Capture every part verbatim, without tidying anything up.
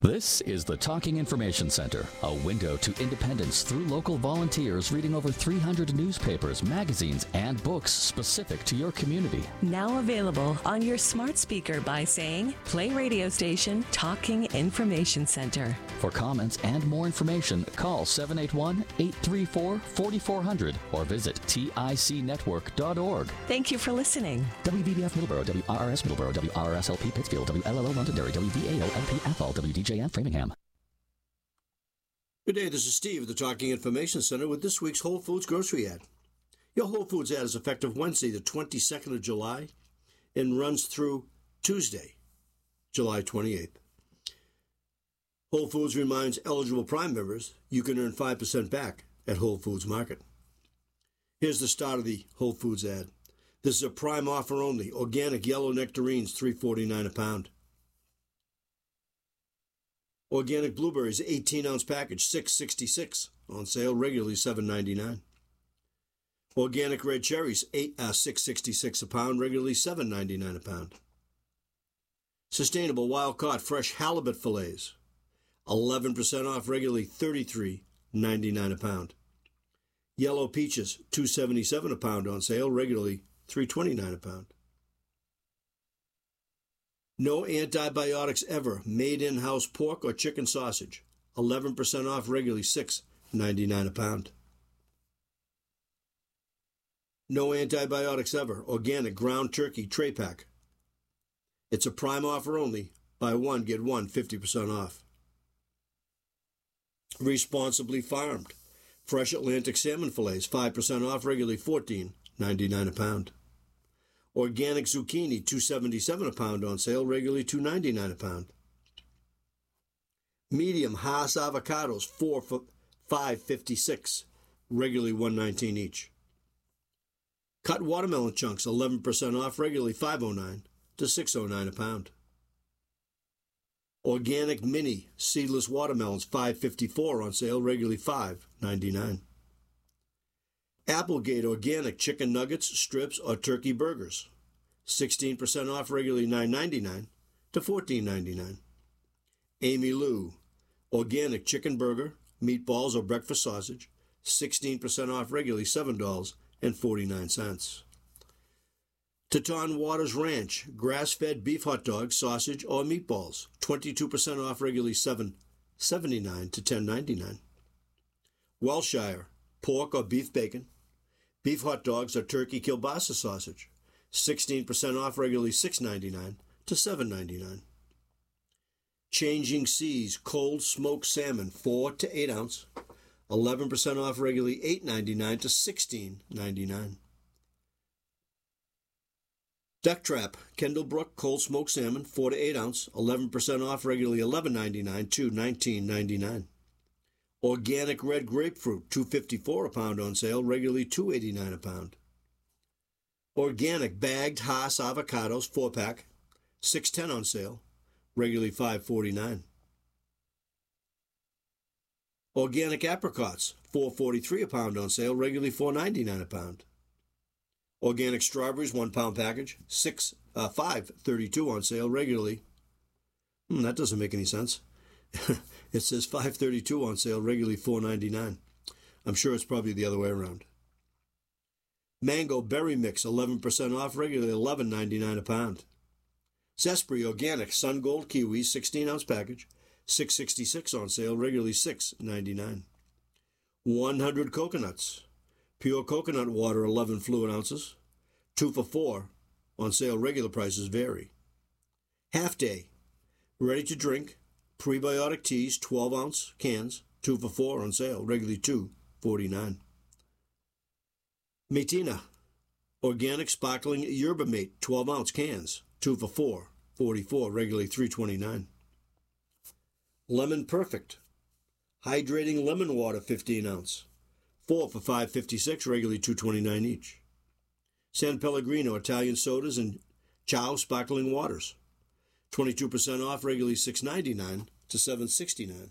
This is the Talking Information Center, a window to independence through local volunteers reading over three hundred newspapers, magazines, and books specific to your community. Now available on your smart speaker by saying, play radio station Talking Information Center. For comments and more information, call seven eight one, eight three four, four four zero zero or visit tic network dot org. Thank you for listening. W V B F Middleborough, W R R S Middleborough, W R R S L P Pittsfield, W L L O Londonderry, W V A O L P Athol, W D J F Framingham. Good day, this is Steve at the Talking Information Center with this week's Whole Foods grocery ad. Your Whole Foods ad is effective Wednesday, the twenty-second of July, and runs through Tuesday, July twenty-eighth. Whole Foods reminds eligible Prime members you can earn five percent back at Whole Foods Market. Here's the start of the Whole Foods ad. This is a Prime offer only. Organic yellow nectarines, three forty-nine a pound. Organic blueberries, eighteen ounce package, six sixty-six. On sale regularly seven ninety-nine. Organic red cherries, eight uh, six sixty-six a pound, regularly seven ninety-nine a pound. Sustainable wild caught fresh halibut fillets, eleven percent off, regularly thirty-three ninety-nine a pound. Yellow peaches, two seventy-seven a pound, on sale regularly three twenty-nine a pound. No antibiotics ever, made in-house pork or chicken sausage, eleven percent off, regularly six ninety-nine a pound. No antibiotics ever, organic ground turkey tray pack. It's a Prime offer only, buy one, get one, fifty percent off. Responsibly farmed, fresh Atlantic salmon fillets, five percent off, regularly fourteen ninety-nine a pound. Organic zucchini, two seventy-seven a pound, on sale, regularly two ninety-nine a pound. Medium Hass avocados, four for five fifty-six, regularly one nineteen each. Cut watermelon chunks, eleven percent off, regularly five oh nine to six oh nine a pound. Organic mini seedless watermelons, five fifty-four, on sale, regularly five ninety-nine. Applegate organic chicken nuggets, strips, or turkey burgers, sixteen percent off, regularly nine ninety-nine to fourteen ninety-nine. Amy Lou organic chicken burger, meatballs, or breakfast sausage, sixteen percent off, regularly seven dollars and forty-nine cents. Teton Waters Ranch grass-fed beef hot dogs, sausage, or meatballs, twenty-two percent off, regularly seven seventy-nine to ten ninety-nine. Welshire pork or beef bacon, beef hot dogs, or turkey kielbasa sausage, sixteen percent off, regularly six ninety-nine to seven ninety-nine. Changing Seas cold smoked salmon, four to eight ounce, eleven percent off, regularly eight ninety-nine to sixteen ninety-nine. Duck Trap Kendall Brook cold smoked salmon, four to eight ounce, eleven percent off, regularly eleven ninety-nine to nineteen ninety-nine. Organic red grapefruit, two fifty-four a pound, on sale, regularly two eighty-nine a pound. Organic bagged Hass avocados, four pack, six ten on sale, regularly five forty-nine. Organic apricots, four forty-three a pound, on sale, regularly four ninety-nine a pound. Organic strawberries, one pound package, six uh, five thirty-two on sale, regularly. Hmm, that doesn't make any sense. It says five thirty-two on sale, regularly four ninety-nine. I'm sure it's probably the other way around. Mango berry mix, eleven percent off, regularly eleven ninety-nine a pound. Zespri organic sun gold kiwi, sixteen ounce package, six sixty-six on sale, regularly six ninety-nine. one hundred coconuts, pure coconut water, eleven fluid ounces, two for four, on sale, regular prices vary. Half day, ready to drink, prebiotic teas, twelve ounce cans, two for four, on sale, regularly two forty-nine. Metina, organic sparkling yerba mate, twelve ounce cans, two for four, forty-four, regularly three twenty-nine. Lemon Perfect, hydrating lemon water, fifteen ounce, four for five fifty-six, regularly two twenty-nine each. San Pellegrino Italian sodas and Chow sparkling waters, twenty-two percent off, regularly six ninety-nine to seven sixty-nine.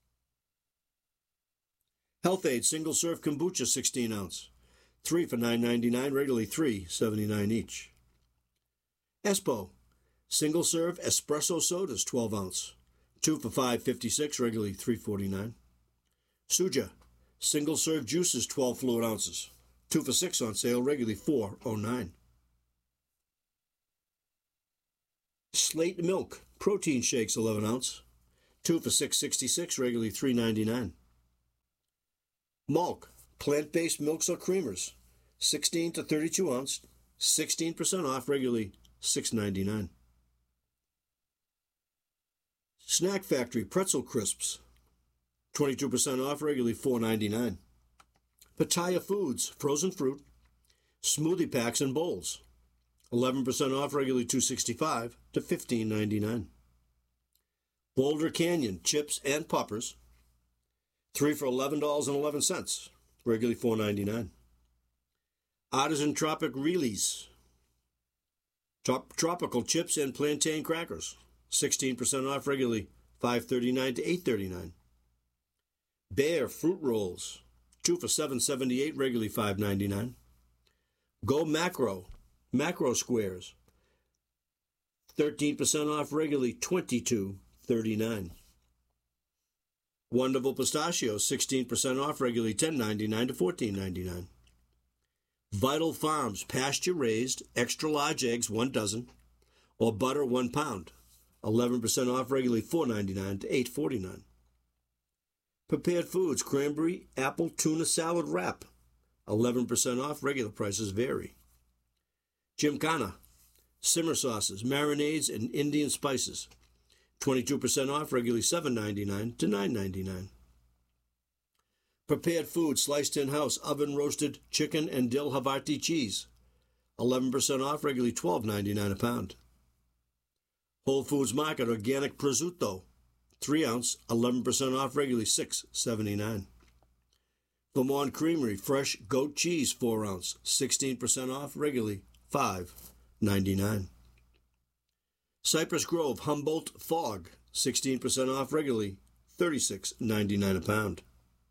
Health Aid single serve kombucha, sixteen ounce, three for nine ninety-nine, regularly three seventy-nine each. Espo single serve espresso sodas, twelve ounce, two for five fifty-six, regularly three forty-nine. Suja, single-serve juices, twelve fluid ounces, two for six on sale, regularly four oh nine. Slate milk, protein shakes, eleven ounce, two for six sixty-six, regularly three ninety-nine. Malk, plant-based milks or creamers, sixteen to thirty-two ounce, sixteen percent off, regularly six ninety-nine. Snack Factory pretzel crisps, twenty-two percent off, regularly four ninety-nine. Pitaya Foods frozen fruit, smoothie packs and bowls, eleven percent off, regularly two sixty-five to fifteen ninety-nine. Boulder Canyon chips and poppers, three for eleven dollars and eleven cents, regularly four ninety-nine. Artisan Tropic Reelies, Trop- tropical chips and plantain crackers, sixteen percent off, regularly five thirty-nine to eight thirty-nine. Bear fruit rolls, two for seven seventy-eight, regularly five ninety-nine. Go Macro macro squares, thirteen percent off, regularly twenty-two thirty-nine. Wonderful pistachios, sixteen percent off, regularly ten ninety-nine to fourteen ninety-nine. Vital Farms pasture raised extra large eggs, one dozen, or butter, one pound, eleven percent off, regularly four ninety-nine to eight forty-nine. Prepared Foods cranberry apple tuna salad wrap, eleven percent off, regular prices vary. Gymkhana simmer sauces, marinades, and Indian spices, twenty-two percent off, regularly seven ninety-nine to nine ninety-nine. Prepared Foods sliced in-house oven roasted chicken and dill Havarti cheese, eleven percent off, regularly twelve ninety-nine a pound. Whole Foods Market organic prosciutto, three ounce, eleven percent off, regularly six seventy-nine. Vermont Creamery fresh goat cheese, four ounce, sixteen percent off, regularly five ninety-nine. Cypress Grove Humboldt Fog, sixteen percent off, regularly thirty-six ninety-nine a pound.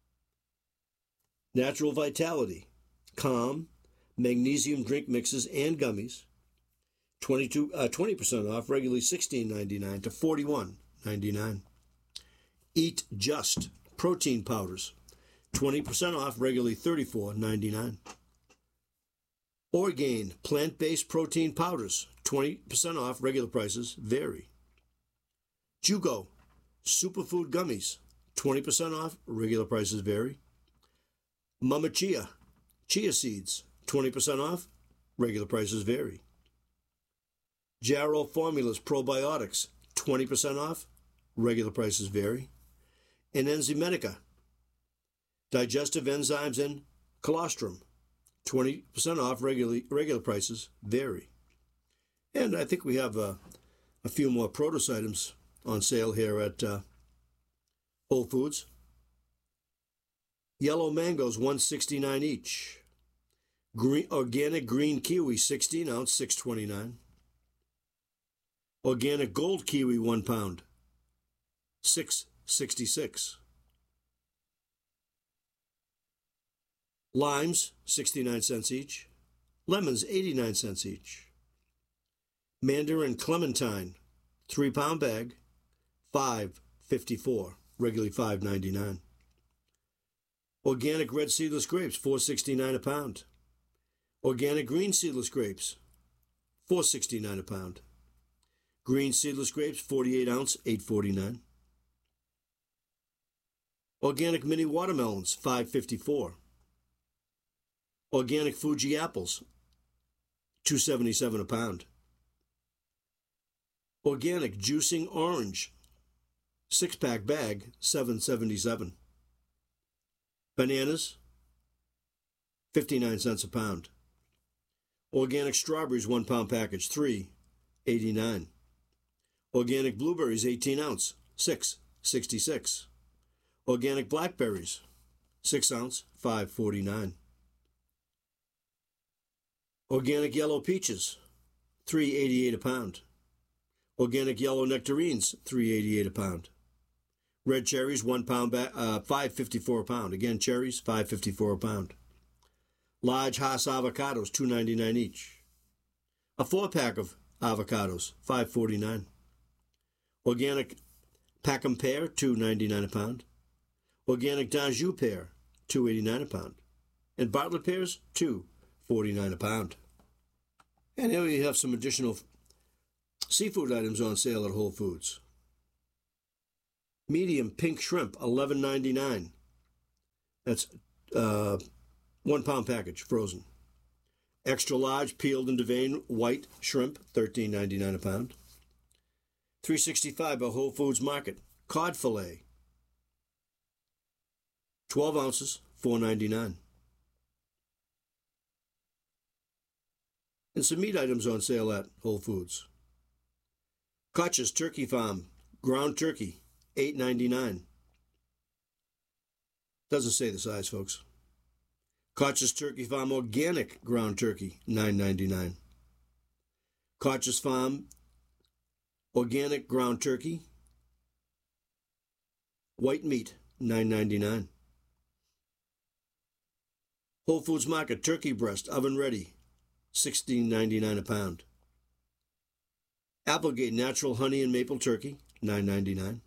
Natural Vitality Calm magnesium drink mixes and gummies, twenty-two, uh, twenty percent off, regularly sixteen ninety-nine to forty-one ninety-nine. Eat Just protein powders, twenty percent off, regularly thirty-four ninety-nine. Orgain plant-based protein powders, twenty percent off, regular prices vary. Jugo superfood gummies, twenty percent off, regular prices vary. Mama Chia chia seeds, twenty percent off, regular prices vary. Jarrow Formulas probiotics, twenty percent off, regular prices vary. And Enzymedica digestive enzymes and colostrum, twenty percent off, regularly, regular prices vary. And I think we have uh, a few more produce items on sale here at uh, Whole Foods. Yellow mangoes, one sixty-nine each. Green, organic green kiwi, sixteen ounce, six twenty-nine. Organic gold kiwi, one pound, six sixty-six. Limes, sixty-nine cents each. Lemons, eighty-nine cents each. Mandarin clementine, three pound bag, five fifty-four, regularly five ninety-nine. Organic red seedless grapes, four sixty-nine a pound. Organic green seedless grapes, four sixty-nine a pound. Green seedless grapes, forty-eight ounce, eight forty-nine. Organic mini watermelons, five fifty-four. Organic Fuji apples, two seventy-seven a pound. Organic juicing orange, six pack bag, seven seventy-seven. Bananas, fifty-nine cents a pound. Organic strawberries, one pound package, three eighty-nine. Organic blueberries, eighteen ounce, six sixty-six. Organic blackberries, six ounce, five forty-nine. Organic yellow peaches, three eighty-eight a pound. Organic yellow nectarines, three eighty-eight a pound. Red cherries, one pound, ba- uh, five fifty-four a pound. Again, cherries, five fifty-four a pound. Large Hass avocados, two ninety-nine each. A four pack of avocados, five forty-nine. Organic Packham pear, two ninety-nine a pound. Organic d'Anjou pear, two eighty-nine a pound. And Bartlett pears, two forty-nine a pound. And here we have some additional seafood items on sale at Whole Foods. Medium pink shrimp, eleven ninety-nine. That's uh, one pound package, frozen. Extra large peeled and deveined white shrimp, thirteen ninety-nine a pound. three sixty-five by Whole Foods Market. Cod fillet, twelve ounces, four ninety-nine. And some meat items on sale at Whole Foods. Koch's Turkey Farm ground turkey, eight ninety-nine. Doesn't say the size, folks. Koch's Turkey Farm organic ground turkey, nine ninety-nine. Koch's Farm organic ground turkey, white meat, nine ninety-nine. Whole Foods Market turkey breast oven ready, sixteen ninety-nine a pound. Applegate natural honey and maple turkey, nine ninety-nine.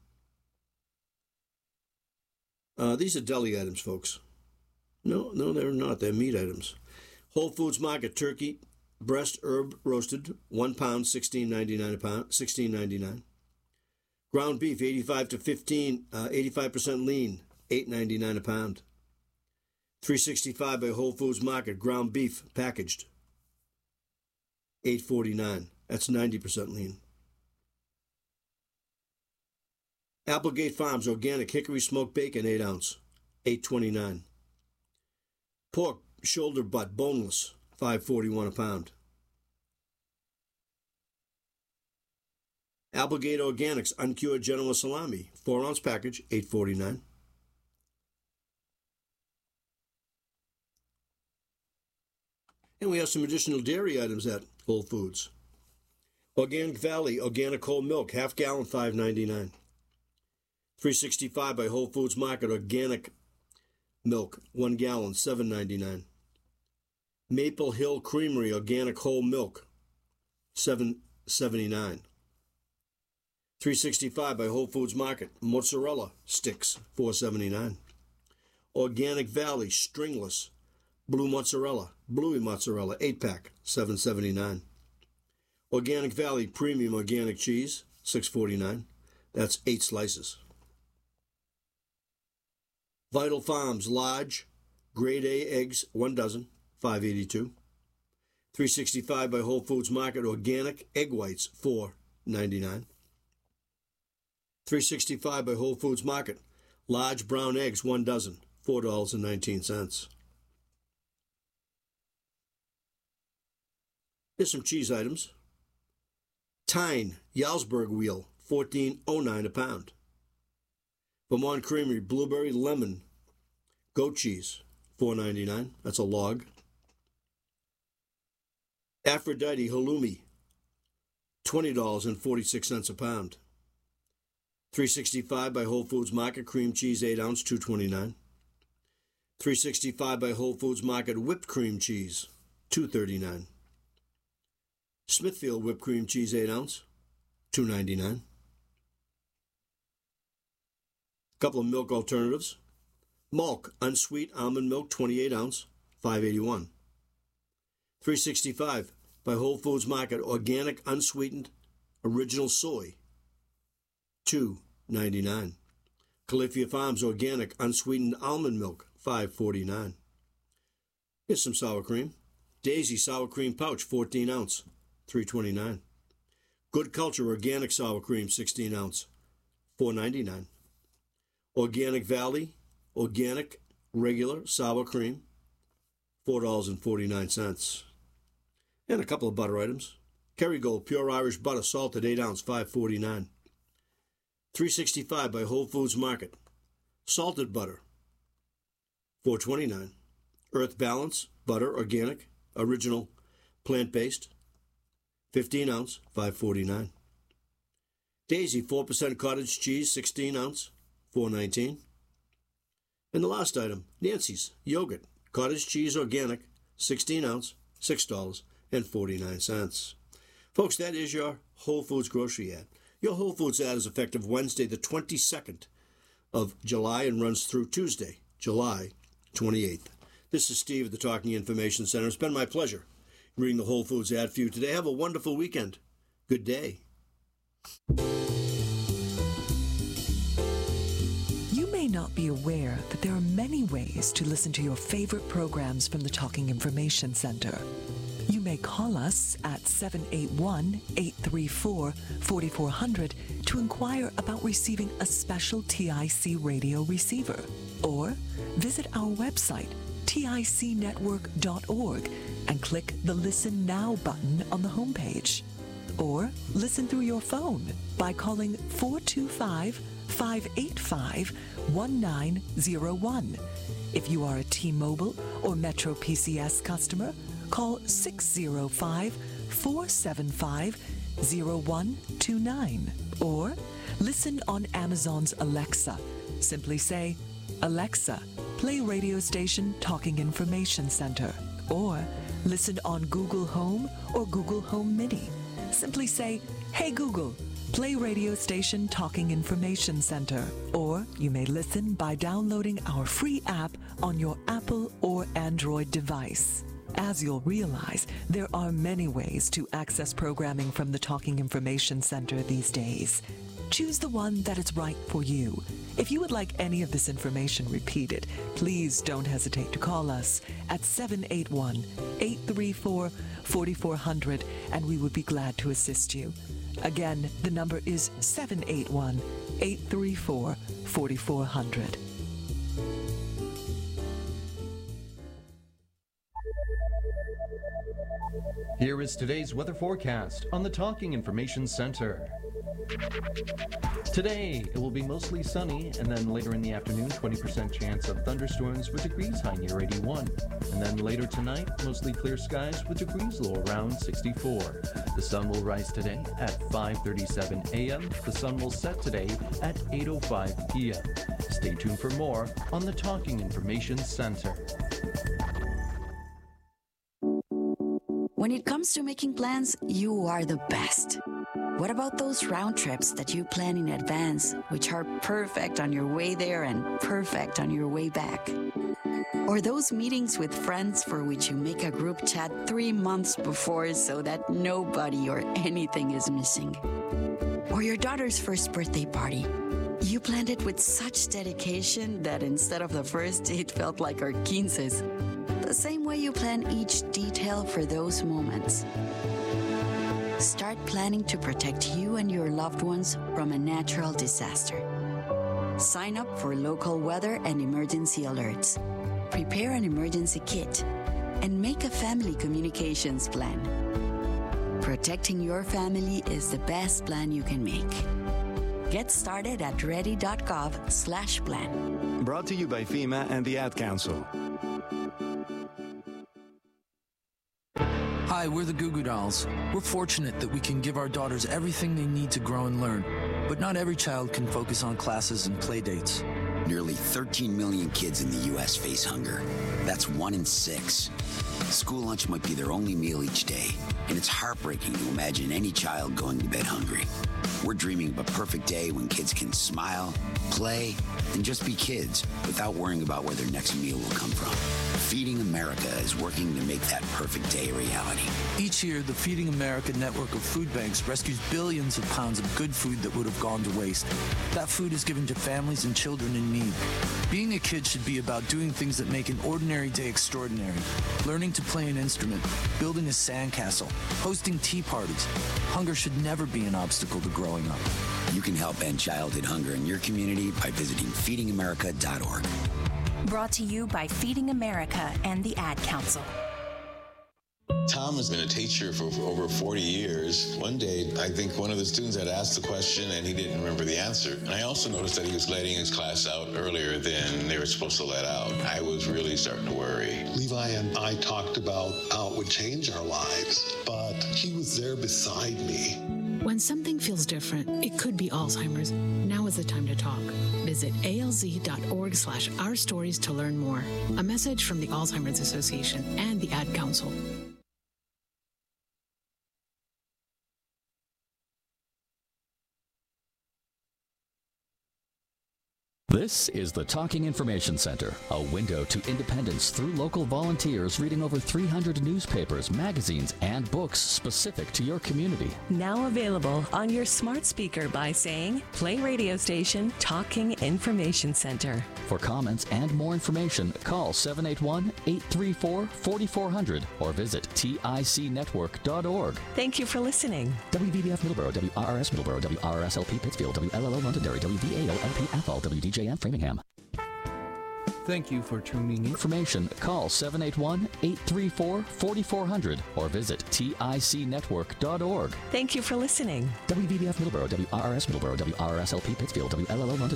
Uh, these are deli items, folks. No, no, they're not. They're meat items. Whole Foods Market turkey breast herb roasted, one pound, sixteen ninety-nine a pound, sixteen ninety-nine. Ground beef, eighty-five to fifteen, uh, eighty-five percent lean, eight ninety-nine a pound. three sixty-five by Whole Foods Market ground beef packaged, eight forty-nine. That's ninety percent lean. Applegate Farms organic hickory smoked bacon, eight ounce, eight twenty-nine. Pork shoulder butt boneless, five forty-one a pound. Applegate Organics uncured Genoa salami, four ounce package, eight forty-nine. And we have some additional dairy items at Whole Foods. Organic Valley organic whole milk, half gallon, five ninety-nine. three sixty-five by Whole Foods Market organic milk, one gallon, seven ninety-nine. Maple Hill Creamery organic whole milk, seven seventy-nine. three sixty-five by Whole Foods Market mozzarella sticks, four seventy-nine. Organic Valley stringless blue mozzarella, bluey mozzarella, eight pack, seven seventy-nine. Organic Valley premium organic cheese, six forty-nine. That's eight slices. Vital Farms large grade A eggs, one dozen, five eighty-two. three sixty-five by Whole Foods Market organic egg whites, four ninety-nine. three sixty-five by Whole Foods Market large brown eggs, one dozen, four dollars and nineteen cents. Here's some cheese items. Tyne Jarlsberg wheel, fourteen oh nine a pound. Vermont Creamery blueberry lemon goat cheese, four ninety-nine. That's a log. Aphrodite halloumi, twenty dollars and forty-six cents a pound. three sixty-five by Whole Foods Market cream cheese, eight ounce, two twenty-nine. three sixty-five by Whole Foods Market whipped cream cheese, two thirty-nine. Smithfield whipped cream cheese, eight ounce, two ninety-nine. Couple of milk alternatives. Malk unsweet almond milk, twenty-eight ounce, five eighty-one. three sixty-five by Whole Foods Market organic unsweetened original soy, two ninety-nine. Califia Farms organic unsweetened almond milk, five forty-nine. Here's some sour cream. Daisy sour cream pouch, fourteen ounce, three twenty-nine. Good Culture organic sour cream, sixteen ounce, four ninety-nine. Organic Valley organic regular sour cream, four dollars and forty-nine cents. And a couple of butter items. Kerrygold pure Irish butter salted, eight ounce, five forty-nine. three sixty-five by Whole Foods Market salted butter, four twenty-nine. Earth Balance butter organic original plant-based, fifteen ounce, five forty-nine. Daisy four percent cottage cheese, sixteen ounce, four nineteen. And the last item, Nancy's yogurt cottage cheese organic, sixteen ounce, six dollars and forty-nine cents. Folks, that is your Whole Foods grocery ad. Your Whole Foods ad is effective Wednesday, the twenty-second of July, and runs through Tuesday, July twenty-eighth. This is Steve at the Talking Information Center. It's been my pleasure reading the Whole Foods ad for you today. Have a wonderful weekend. Good day. You may not be aware that there are many ways to listen to your favorite programs from the Talking Information Center. You may call us at seven eight one, eight three four, four four zero zero to inquire about receiving a special T I C radio receiver. Or visit our website, tic network dot org, and click the Listen Now button on the homepage. Or listen through your phone by calling four two five, five eight five, one nine zero one. If you are a T-Mobile or Metro P C S customer, call six zero five, four seven five, zero one two nine. Or listen on Amazon's Alexa. Simply say, Alexa, play radio station Talking Information Center. Or listen on Google Home or Google Home Mini. Simply say, Hey Google, play radio station Talking Information Center. Or you may listen by downloading our free app on your Apple or Android device. As you'll realize, there are many ways to access programming from the Talking Information Center these days. Choose the one that is right for you. If you would like any of this information repeated, please don't hesitate to call us at seven eight one, eight three four, four four zero zero, and we would be glad to assist you. Again, the number is seven eight one, eight three four, four four zero zero. Here is today's weather forecast on the Talking Information Center. Today, it will be mostly sunny, and then later in the afternoon, twenty percent chance of thunderstorms with degrees high near eighty-one. And then later tonight, mostly clear skies with degrees low around sixty-four. The sun will rise today at five thirty-seven a.m. The sun will set today at eight oh five p.m. Stay tuned for more on the Talking Information Center. When it comes to making plans, you are the best. What about those round trips that you plan in advance, which are perfect on your way there and perfect on your way back? Or those meetings with friends for which you make a group chat three months before so that nobody or anything is missing? Or your daughter's first birthday party. You planned it with such dedication that instead of the first, it felt like our quinces. The same way you plan each detail for those moments. Start planning to protect you and your loved ones from a natural disaster. Sign up for local weather and emergency alerts. Prepare an emergency kit and make a family communications plan. Protecting your family is the best plan you can make. Get started at ready.gov slash plan. Brought to you by FEMA and the Ad Council. Hi, we're the Goo Goo Dolls. We're fortunate that we can give our daughters everything they need to grow and learn. But not every child can focus on classes and play dates. Nearly thirteen million kids in the U S face hunger. That's one in six. School lunch might be their only meal each day, and it's heartbreaking to imagine any child going to bed hungry. We're dreaming of a perfect day when kids can smile, play, and just be kids without worrying about where their next meal will come from. Feeding America is working to make that perfect day a reality. Each year, the Feeding America network of food banks rescues billions of pounds of good food that would have gone to waste. That food is given to families and children in need. Being a kid should be about doing things that make an ordinary day extraordinary. Learning to play an instrument, building a sandcastle, hosting tea parties. Hunger should never be an obstacle to growing up. You can help end childhood hunger in your community by visiting feeding america dot org. Brought to you by Feeding America and the Ad Council. Tom has been a teacher for, for over forty years. One day, I think one of the students had asked the question and he didn't remember the answer. And I also noticed that he was letting his class out earlier than they were supposed to let out. I was really starting to worry. Levi and I talked about how it would change our lives, but he was there beside me. When something feels different, it could be Alzheimer's. Now is the time to talk. Visit alz.org slash our stories to learn more. A message from the Alzheimer's Association and the Ad Council. This is the Talking Information Center, a window to independence through local volunteers reading over three hundred newspapers, magazines, and books specific to your community. Now available on your smart speaker by saying, play radio station Talking Information Center. For comments and more information, call seven eight one, eight three four, four four zero zero or visit tic network dot org. Thank you for listening. W V B F Middleborough, W R R S Middleborough, W R R S L P Pittsfield, W L L O Londonderry, W V A O L P Athol, W D J M Framingham. Thank you for tuning in. Information, call seven eight one, eight three four, four four zero zero or visit tic network dot org. Thank you for listening. W V B F Middleborough, W R R S Middleborough, W R R S L P Pittsfield, W L L O Londonderry.